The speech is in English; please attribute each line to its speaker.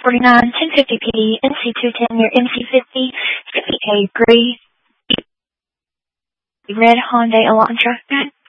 Speaker 1: 49, 1050PD, NC210 near MC50, 50A gray, red Hyundai Elantra.